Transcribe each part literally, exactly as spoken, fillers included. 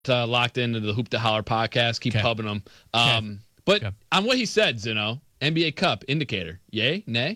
uh, locked into the Hoop to Holler podcast. Keep okay. pubbing them. Um, okay. But okay. on what he said, Zeno, N B A Cup indicator, yay, nay?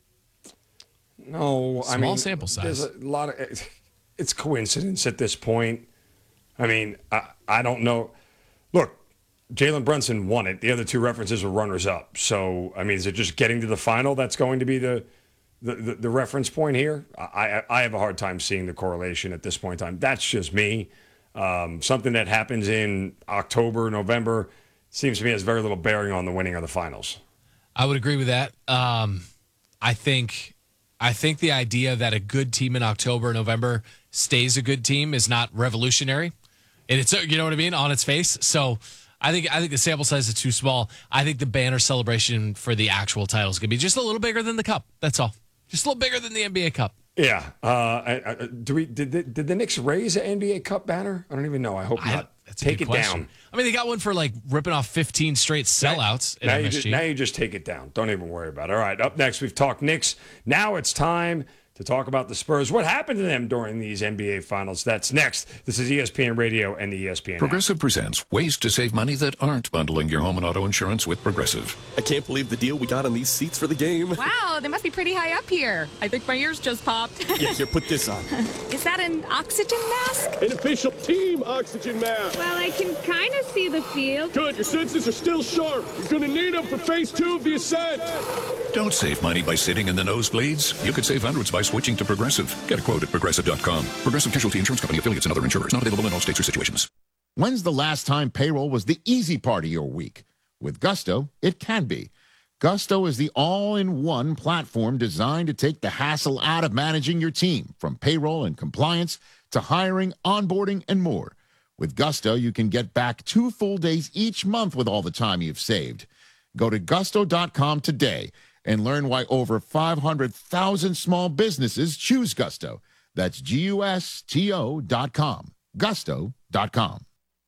No, Small I mean, sample size. There's a lot of it's coincidence at this point. I mean, I, I don't know. Look, Jalen Brunson won it. The other two references were runners up. So, I mean, is it just getting to the final that's going to be the the, the, the reference point here? I, I have a hard time seeing the correlation at this point in time. That's just me. Um, something that happens in October, November, seems to me has very little bearing on the winning of the finals. I would agree with that. Um, I think I think the idea that a good team in October, November stays a good team is not revolutionary. And it's, you know what I mean, on its face. So I think I think the sample size is too small. I think the banner celebration for the actual title is going to be just a little bigger than the cup. That's all. Just a little bigger than the N B A Cup. Yeah. Uh, I, I, do we did the, did the Knicks raise an N B A Cup banner? I don't even know. I hope I, not. That's a take good it question. down. I mean, they got one for like ripping off fifteen straight sellouts. Now, now, at you just, now you just take it down. Don't even worry about it. All right. Up next, we've talked Knicks. Now it's time to talk about the Spurs. What happened to them during these N B A Finals? That's next. This is E S P N Radio and the E S P N Progressive app. presents ways to save money that aren't bundling your home and auto insurance with Progressive. I can't believe the deal we got on these seats for the game. Wow, they must be pretty high up here. I think my ears just popped. Yeah, here, put this on. Is that an oxygen mask? An official team oxygen mask. Well, I can kind of see the field. Good, your senses are still sharp. You're going to need them for phase two of the ascent. Don't save money by sitting in the nosebleeds. You could save hundreds by switching to Progressive. Get a quote at Progressive dot com. Progressive Casualty Insurance Company, affiliates, and other insurers. Not available in all states or situations. When's the last time payroll was the easy part of your week? With Gusto, it can be. Gusto is the all-in-one platform designed to take the hassle out of managing your team, from payroll and compliance to hiring, onboarding, and more. With Gusto, you can get back two full days each month with all the time you've saved. Go to gusto dot com today and learn why over five hundred thousand small businesses choose Gusto. That's G U S T O dot com. gusto dot com.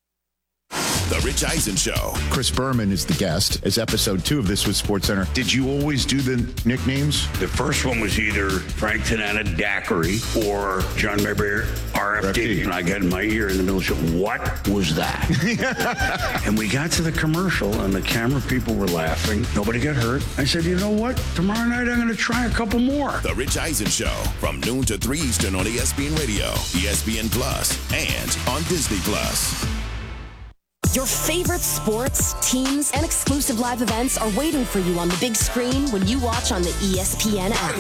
The Rich Eisen Show. Chris Berman is the guest. As episode two of This Was SportsCenter. Did you always do the nicknames? The first one was either Frank Tanana Daiquiri or John Mayberry R F D. And I got in my ear in the middle of the show, what was that? And we got to the commercial and the camera people were laughing. Nobody got hurt. I said, you know what? Tomorrow night I'm going to try a couple more. The Rich Eisen Show from noon to three Eastern on E S P N Radio, E S P N Plus, and on Disney Plus. Your favorite sports, teams, and exclusive live events are waiting for you on the big screen when you watch on the E S P N app.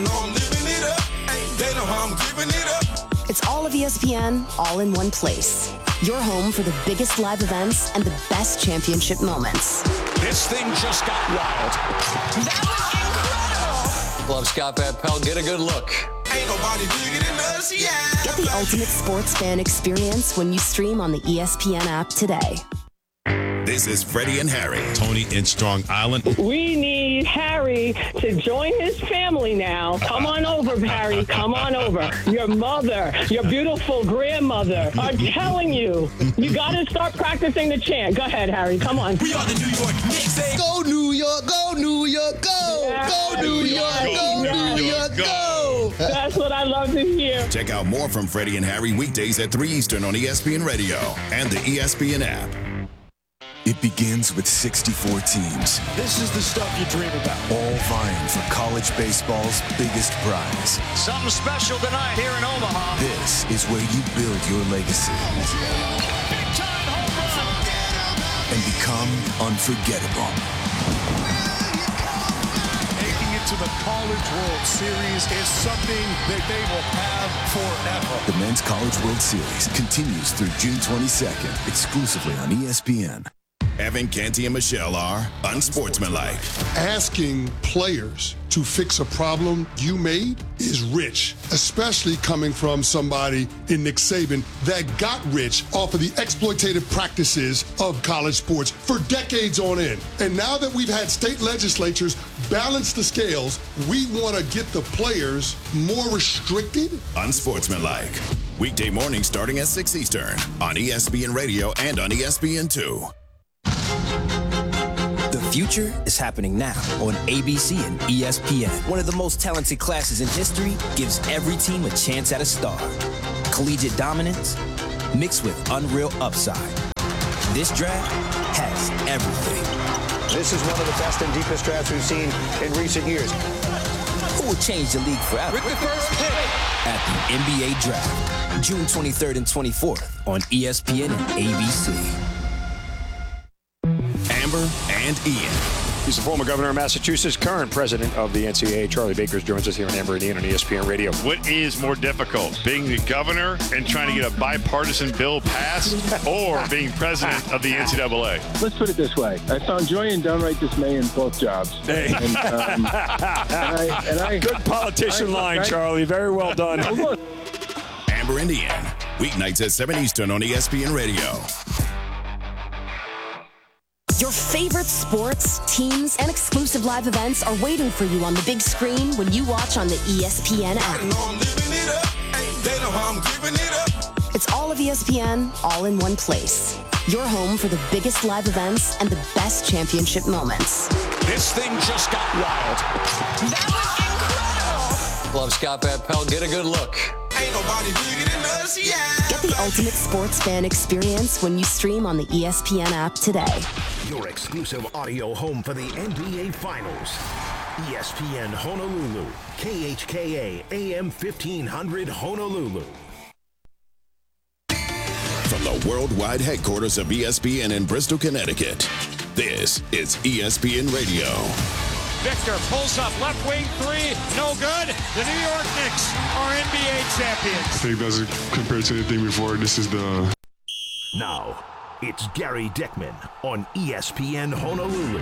It's all of E S P N, all in one place. Your home for the biggest live events and the best championship moments. This thing just got wild. That was incredible. Love Scott Van Pelt. Get a good look. Ain't nobody bigger than us, yeah. Get the ultimate sports fan experience when you stream on the E S P N app today. This is Freddie and Harry. Tony in Strong Island. We need Harry to join his family now. Come on over, Harry. Come on over. Your mother, your beautiful grandmother are telling you, you got to start practicing the chant. Go ahead, Harry. Come on. We are the New York Knicks. Go New York, go New York, go. Yeah. Go New York, go Yeah. New York, go. That's what I love to hear. Check out more from Freddie and Harry weekdays at three Eastern on E S P N Radio and the E S P N app. It begins with sixty-four teams. This is the stuff you dream about. All vying for college baseball's biggest prize. Something special tonight here in Omaha. This is where you build your legacy Big time home run. and become unforgettable. Making it to the College World Series is something that they will have forever. The Men's College World Series continues through June twenty-second, exclusively on E S P N. Evan, Canty, and Michelle are unsportsmanlike. Asking players to fix a problem you made is rich, especially coming from somebody in Nick Saban that got rich off of the exploitative practices of college sports for decades on end. And now that we've had state legislatures balance the scales, we want to get the players more restricted. Unsportsmanlike. Weekday morning starting at six Eastern on E S P N Radio and on E S P N two. The future is happening now on A B C and E S P N. One of the most talented classes in history gives every team a chance at a star. Collegiate dominance mixed with unreal upside. This draft has everything. This is one of the best and deepest drafts we've seen in recent years. Who will change the league forever? With the first pick at the N B A Draft, June twenty-third and twenty-fourth on E S P N and A B C. Amber and Ian. He's the former governor of Massachusetts, current president of the N C double A. Charlie Baker joins us here on Amber and Ian on E S P N Radio. What is more difficult, being the governor and trying to get a bipartisan bill passed, or being president of the N C double A? Let's put it this way. I found joy and downright dismay in both jobs. Hey. And, um, and I, and I, Good politician I, line, I, Charlie. Very well done. Amber and Ian, weeknights at seven Eastern on E S P N Radio. Your favorite sports, teams, and exclusive live events are waiting for you on the big screen when you watch on the E S P N app. It's all of E S P N, all in one place. Your home for the biggest live events and the best championship moments. This thing just got wild. That was incredible. Love Scott Van Pelt. Get a good look. Ain't nobody bigger than us, yeah. Get the ultimate sports fan experience when you stream on the E S P N app today. Your exclusive audio home for the N B A Finals. E S P N Honolulu, K H K A A M fifteen hundred Honolulu. From the worldwide headquarters of E S P N in Bristol, Connecticut, this is E S P N Radio. Victor pulls up left wing three, no good. The New York Knicks are N B A champions. I think that's compared to anything before. This is the. Now, it's Gary Dickman on E S P N Honolulu.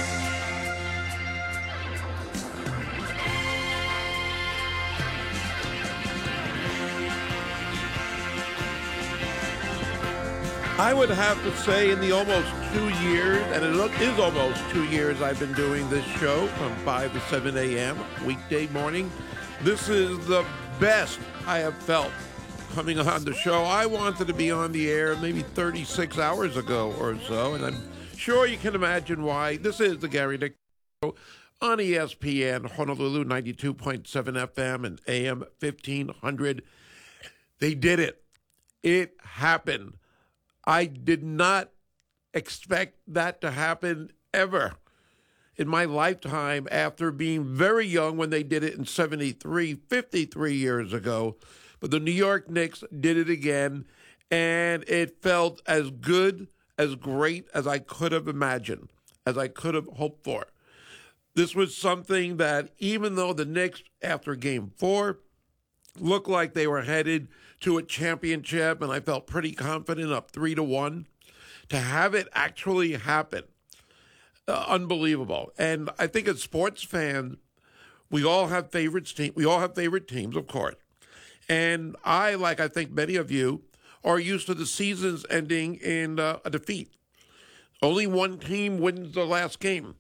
I would have to say in the almost two years, and it is almost two years I've been doing this show from five to seven a.m. weekday morning, this is the best I have felt coming on the show. I wanted to be on the air maybe thirty-six hours ago or so, and I'm sure you can imagine why. This is the Gary Dick Show on E S P N Honolulu ninety-two point seven F M and A M fifteen hundred. They did it. It happened. I did not expect that to happen ever in my lifetime after being very young when they did it in seventy-three, fifty-three years ago. But the New York Knicks did it again, and it felt as good, as great as I could have imagined, as I could have hoped for. This was something that even though the Knicks, after game four, looked like they were headed to a championship, and I felt pretty confident up three to one, to have it actually happen, uh, unbelievable. And I think as sports fans, we all have favorites team. We all have favorite teams, of course. And I, like I think many of you, are used to the seasons ending in uh, a defeat. Only one team wins the last game.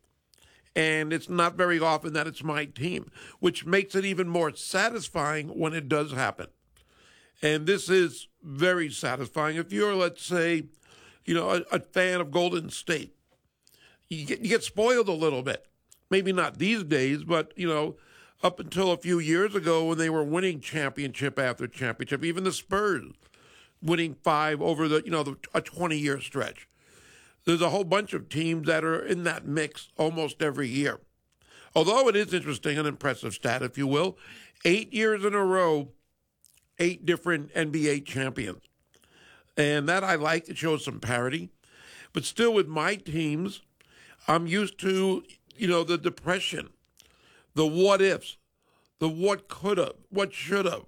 And it's not very often that it's my team, which makes it even more satisfying when it does happen. And this is very satisfying. If you're, let's say, you know, a, a fan of Golden State, you get, you get spoiled a little bit. Maybe not these days, but, you know, up until a few years ago when they were winning championship after championship, even the Spurs winning five over the, you know, the, a twenty-year stretch. There's a whole bunch of teams that are in that mix almost every year. Although it is interesting, an impressive stat, if you will, eight years in a row, eight different N B A champions. And that I like. It shows some parity. But still with my teams, I'm used to, you know, the depression, the what ifs, the what could have, what should have,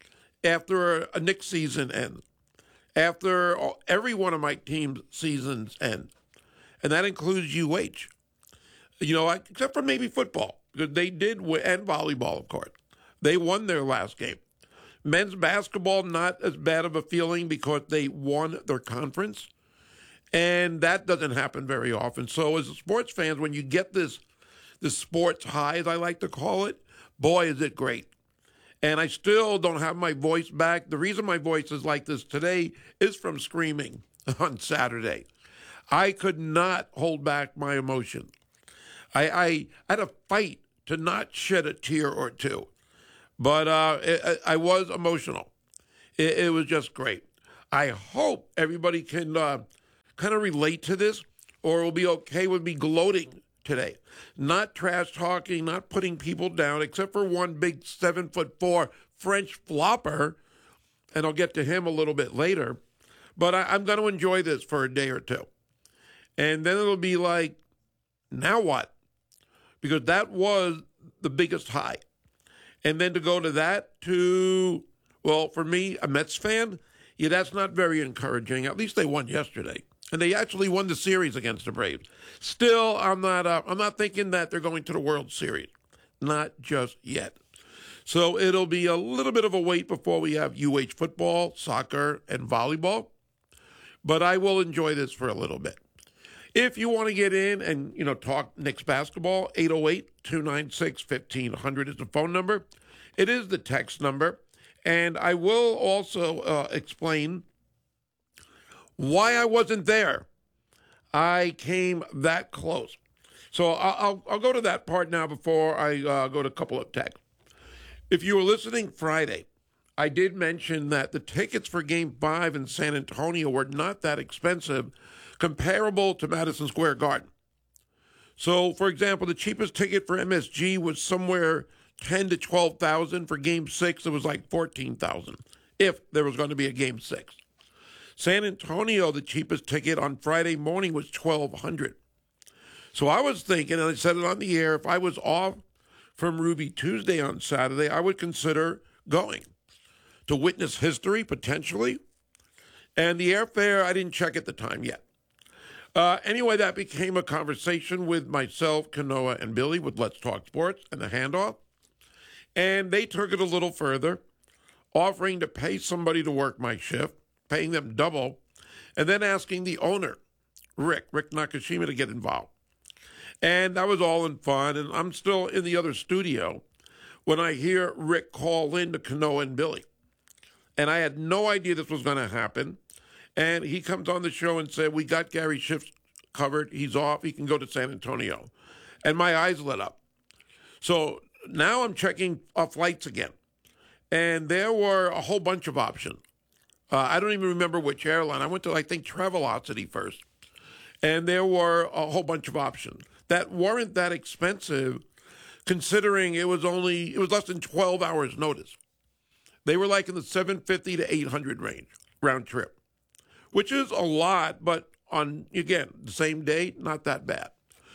after a Knicks season ends, after every one of my team's seasons end. And that includes U H. You know, except for maybe football, because they did win, and volleyball, of course. They won their last game. Men's basketball, not as bad of a feeling because they won their conference. And that doesn't happen very often. So as sports fans, when you get this, this sports high, as I like to call it, boy, is it great. And I still don't have my voice back. The reason my voice is like this today is from screaming on Saturday. I could not hold back my emotion. I, I had to fight to not shed a tear or two. But uh, it, I was emotional. It, it was just great. I hope everybody can uh, kind of relate to this or will be okay with me gloating today. Not trash talking, not putting people down, except for one big seven foot four French flopper, and I'll get to him a little bit later. But I, I'm going to enjoy this for a day or two. And then it'll be like, now what? Because that was the biggest high. And then to go to that to, well, for me, a Mets fan, yeah, that's not very encouraging. At least they won yesterday. And they actually won the series against the Braves. Still, I'm not uh, I'm not thinking that they're going to the World Series. Not just yet. So it'll be a little bit of a wait before we have U H football, soccer, and volleyball. But I will enjoy this for a little bit. If you want to get in and, you know, talk Knicks basketball, eight oh eight, two nine six, fifteen hundred is the phone number. It is the text number. And I will also uh, explain why I wasn't there. I came that close. So I'll, I'll, I'll go to that part now before I uh, go to a couple of texts. If you were listening Friday, I did mention that the tickets for Game five in San Antonio were not that expensive, comparable to Madison Square Garden. So, for example, the cheapest ticket for M S G was somewhere ten to twelve thousand. For Game Six, it was like fourteen thousand. If there was going to be a Game Six, San Antonio, the cheapest ticket on Friday morning was twelve hundred. So I was thinking, and I said it on the air, if I was off from Ruby Tuesday on Saturday, I would consider going to witness history potentially. And the airfare, I didn't check at the time yet. Uh, anyway, that became a conversation with myself, Kanoa, and Billy with Let's Talk Sports and the handoff. And they took it a little further, offering to pay somebody to work my shift, paying them double, and then asking the owner, Rick, Rick Nakashima, to get involved. And that was all in fun, and I'm still in the other studio when I hear Rick call in to Kanoa and Billy. And I had no idea this was going to happen. And he comes on the show and said, we got Gary Schiff covered. He's off. He can go to San Antonio. And my eyes lit up. So now I'm checking uh, flights again. And there were a whole bunch of options. Uh, I don't even remember which airline. I went to, I think, Travelocity first. And there were a whole bunch of options that weren't that expensive, considering it was only, it was less than twelve hours notice. They were like in the seven fifty to eight hundred range, round trip, which is a lot, but on, again, the same day, not that bad.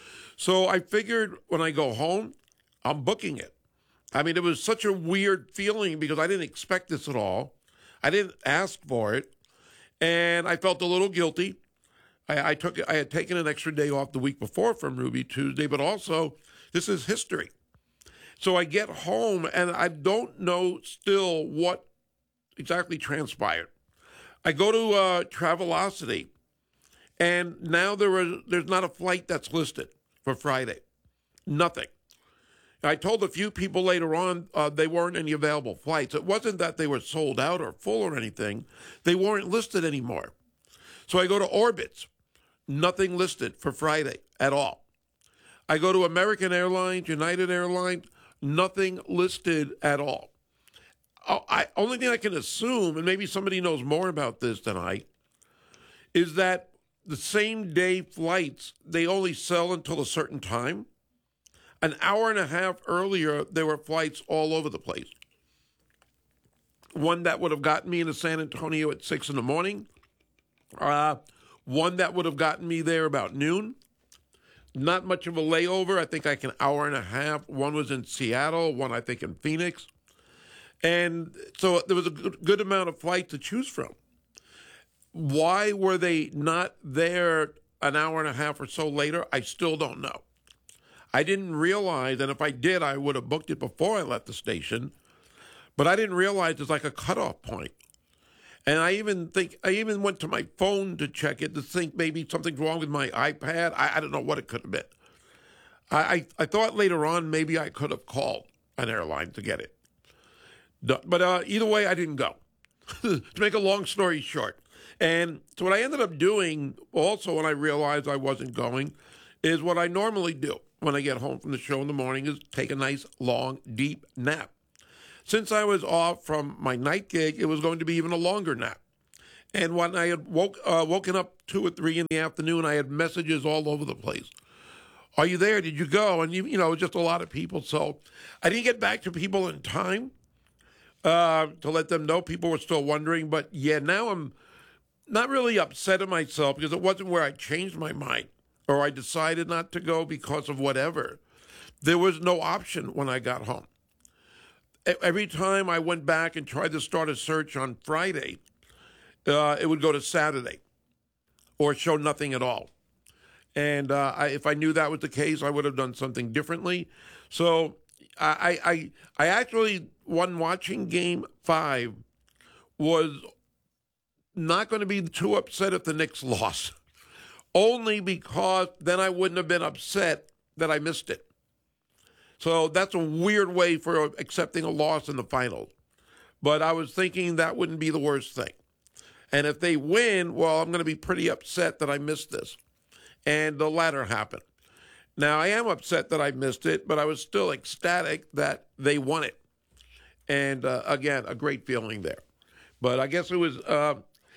So I figured when I go home, I'm booking it. I mean, it was such a weird feeling because I didn't expect this at all. I didn't ask for it, and I felt a little guilty. I, I took I had taken an extra day off the week before from Ruby Tuesday, but also this is history. So I get home, and I don't know still what exactly transpired. I go to uh, Travelocity, and now there was, there's not a flight that's listed for Friday. Nothing. I told a few people later on uh, they weren't any available flights. It wasn't that they were sold out or full or anything. They weren't listed anymore. So I go to Orbitz. Nothing listed for Friday at all. I go to American Airlines, United Airlines. Nothing listed at all. Oh, I, only thing I can assume, and maybe somebody knows more about this than I, is that the same day flights, they only sell until a certain time. An hour and a half earlier, there were flights all over the place. One that would have gotten me into San Antonio at six in the morning. Uh, one that would have gotten me there about noon. Not much of a layover. I think like an hour and a half. One was in Seattle, one I think in Phoenix. And so there was a good, good amount of flights to choose from. Why were they not there an hour and a half or so later? I still don't know. I didn't realize, and if I did, I would have booked it before I left the station. But I didn't realize there's like a cutoff point. And I even think, I even went to my phone to check it to think maybe something's wrong with my iPad. I, I don't know what it could have been. I, I, I thought later on maybe I could have called an airline to get it. But uh, either way, I didn't go. To make a long story short. And so what I ended up doing also when I realized I wasn't going is what I normally do when I get home from the show in the morning is take a nice, long, deep nap. Since I was off from my night gig, it was going to be even a longer nap. And when I had woke, uh, woken up two or three in the afternoon, I had messages all over the place. Are you there? Did you go? And, you, you know, just a lot of people. So I didn't get back to people in time uh, to let them know. People were still wondering. But, yeah, now I'm not really upset at myself because it wasn't where I changed my mind or I decided not to go because of whatever. There was no option when I got home. Every time I went back and tried to start a search on Friday, uh, it would go to Saturday or show nothing at all. And uh, I, if I knew that was the case, I would have done something differently. So I, I, I actually, when watching Game Five, was not going to be too upset if the Knicks lost, only because then I wouldn't have been upset that I missed it. So that's a weird way for accepting a loss in the finals. But I was thinking that wouldn't be the worst thing. And if they win, well, I'm going to be pretty upset that I missed this. And the latter happened. Now, I am upset that I missed it, but I was still ecstatic that they won it. And, uh, again, a great feeling there. But I guess it was uh,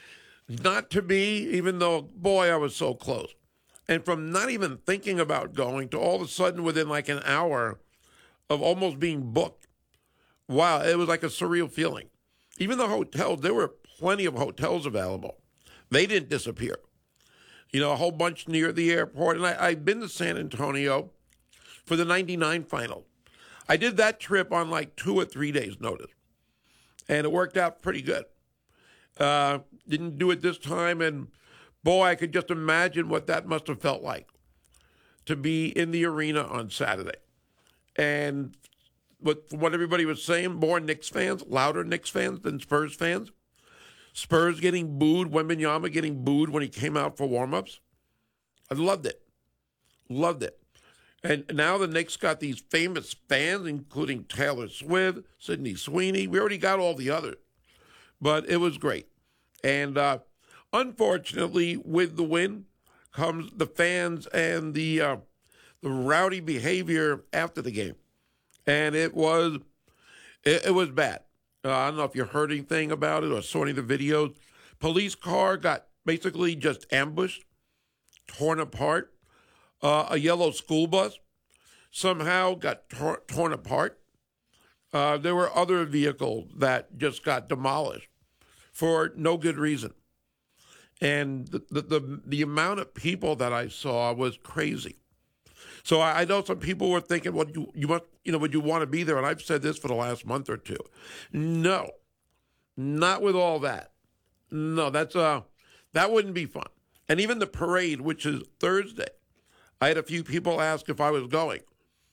not to be, even though, boy, I was so close. And from not even thinking about going to all of a sudden within like an hour of almost being booked. Wow, it was like a surreal feeling. Even the hotels, there were plenty of hotels available. They didn't disappear. You know, a whole bunch near the airport. And I, I've been to San Antonio for the ninety-nine final. I did that trip on like two or three days' notice. And it worked out pretty good. Uh, didn't do it this time. And boy, I could just imagine what that must have felt like to be in the arena on Saturday. And what, what everybody was saying, more Knicks fans, louder Knicks fans than Spurs fans. Spurs getting booed, Wembanyama getting booed when he came out for warm-ups. I loved it. Loved it. And now the Knicks got these famous fans, including Taylor Swift, Sydney Sweeney. We already got all the others. But it was great. And uh, unfortunately, with the win comes the fans and the uh, the rowdy behavior after the game. And it was it, it was bad. Uh, I don't know if you heard anything about it or saw any of the videos. Police car got basically just ambushed, torn apart. Uh, a yellow school bus somehow got tor- torn apart. Uh, there were other vehicles that just got demolished for no good reason. And the, the, the, the amount of people that I saw was crazy. So I, I know some people were thinking, well, you, you must, you know, would you want to be there? And I've said this for the last month or two. No, not with all that. No, that's uh, that wouldn't be fun. And even the parade, which is Thursday, I had a few people ask if I was going.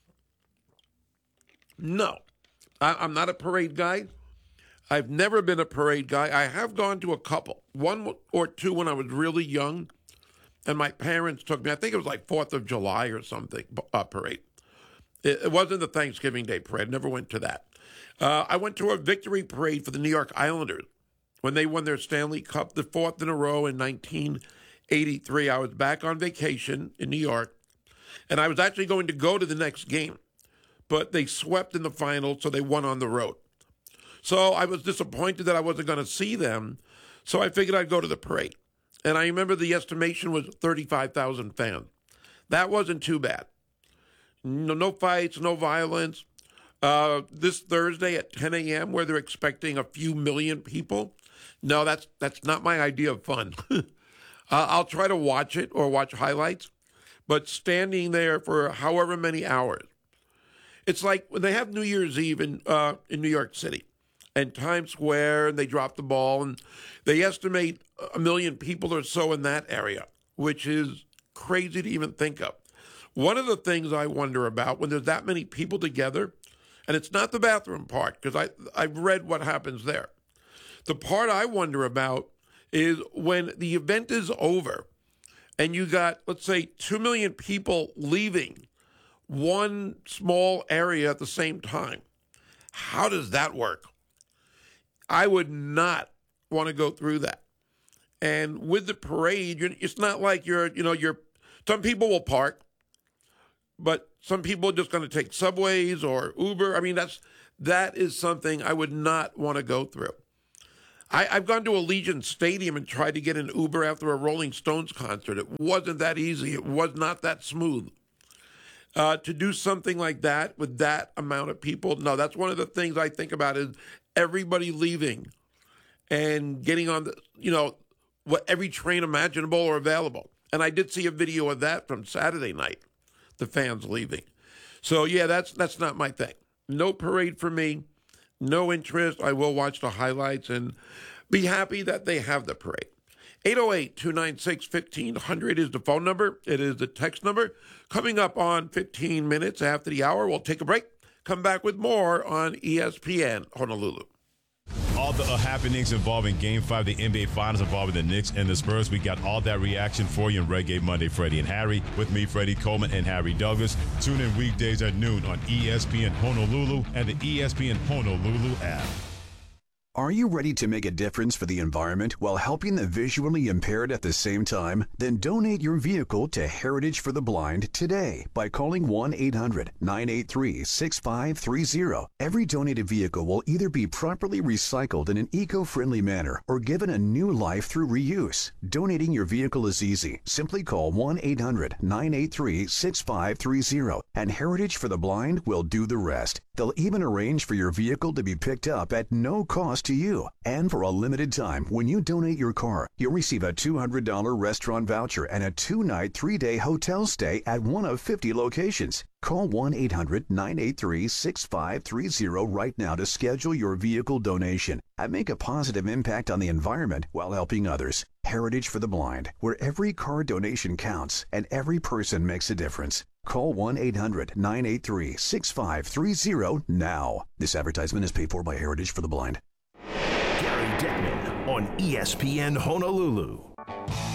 No, I, I'm not a parade guy. I've never been a parade guy. I have gone to a couple, one or two when I was really young, and my parents took me. I think it was like fourth of July or something, uh, parade. It, it wasn't the Thanksgiving Day parade. I never went to that. Uh, I went to a victory parade for the New York Islanders when they won their Stanley Cup, the fourth in a row in nineteen eighty-three. I was back on vacation in New York, and I was actually going to go to the next game, but they swept in the final, so they won on the road. So I was disappointed that I wasn't going to see them, so I figured I'd go to the parade. And I remember the estimation was thirty-five thousand fans. That wasn't too bad. No, no fights, no violence. Uh, this Thursday at ten a.m., where they're expecting a few million people, no, that's that's not my idea of fun. uh, I'll try to watch it or watch highlights, but standing there for however many hours. It's like when they have New Year's Eve in uh, in New York City and Times Square, and they drop the ball, and they estimate a million people or so in that area, which is crazy to even think of. One of the things I wonder about when there's that many people together, and it's not the bathroom part, because I, I've read what happens there. The part I wonder about is when the event is over and you got, let's say, two million people leaving one small area at the same time. How does that work? I would not want to go through that. And with the parade, you're, it's not like you're, you know, you're, some people will park, but some people are just going to take subways or Uber. I mean, that's, that is something I would not want to go through. I, I've gone to Allegiant Stadium and tried to get an Uber after a Rolling Stones concert. It wasn't that easy. It was not that smooth. Uh, to do something like that with that amount of people, no, that's one of the things I think about is everybody leaving and getting on the, you know, what every train imaginable or available. And I did see a video of that from Saturday night, the fans leaving. So, yeah, that's that's not my thing. No parade for me, no interest. I will watch the highlights and be happy that they have the parade. eight oh eight, two nine six, fifteen hundred is the phone number. It is the text number. Coming up on fifteen minutes after the hour, we'll take a break. Come back with more on E S P N Honolulu. All the uh, happenings involving Game five, the N B A Finals involving the Knicks and the Spurs. We got all that reaction for you in Reggae Monday, Freddie and Harry. With me, Freddie Coleman and Harry Douglas. Tune in weekdays at noon on E S P N Honolulu and the E S P N Honolulu app. Are you ready to make a difference for the environment while helping the visually impaired at the same time? Then donate your vehicle to Heritage for the Blind today by calling one eight hundred, nine eight three, six five three zero. Every donated vehicle will either be properly recycled in an eco-friendly manner or given a new life through reuse. Donating your vehicle is easy. Simply call one eight hundred, nine eight three, six five three zero and Heritage for the Blind will do the rest. They'll even arrange for your vehicle to be picked up at no cost to you. And for a limited time, when you donate your car, you'll receive a two hundred dollars restaurant voucher and a two-night, three-day hotel stay at one of fifty locations. Call one eight hundred, nine eight three, six five three zero right now to schedule your vehicle donation and make a positive impact on the environment while helping others. Heritage for the Blind, where every car donation counts and every person makes a difference. Call one eight hundred, nine eight three, six five three zero now. This advertisement is paid for by Heritage for the Blind. Gary Deckman on E S P N Honolulu.